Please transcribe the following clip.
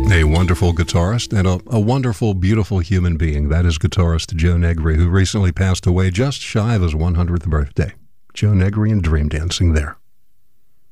A wonderful guitarist and a wonderful, beautiful human being. That is guitarist Joe Negri, who recently passed away just shy of his 100th birthday. Joe Negri and Dream Dancing there.